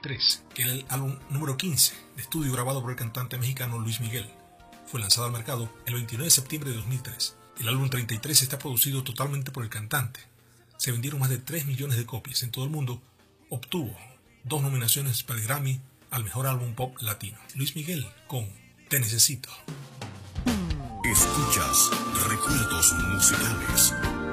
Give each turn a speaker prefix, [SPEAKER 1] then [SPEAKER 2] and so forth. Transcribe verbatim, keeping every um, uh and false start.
[SPEAKER 1] tres, que era el álbum número quince de estudio grabado por el cantante mexicano Luis Miguel. Fue lanzado al mercado el veintinueve de septiembre de dos mil tres. El álbum treinta y tres está producido totalmente por el cantante. Se vendieron más de tres millones de copias en todo el mundo. Obtuvo dos nominaciones para el Grammy al mejor álbum pop latino. Luis Miguel con Te Necesito.
[SPEAKER 2] Escuchas Recuerdos Musicales.